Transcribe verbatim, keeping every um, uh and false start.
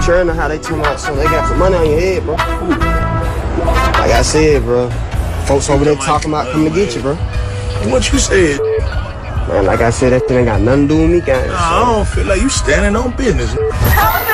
churn or how they talking about something. They got some money on your head, bro. Like I said, bro. Folks over there talking about coming to get you, bro. What you said? Man, like I said, that shit ain't got nothing to do with me, guys. Nah, I don't feel like you standing on business.